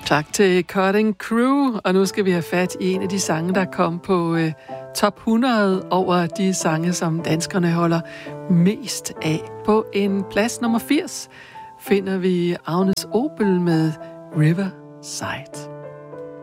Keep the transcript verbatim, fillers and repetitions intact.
Tak til Cutting Crew, og nu skal vi have fat i en af de sange, der kom på øh, top hundrede over de sange, som danskerne holder mest af. På en plads nummer firs finder vi Agnes Obel med Riverside.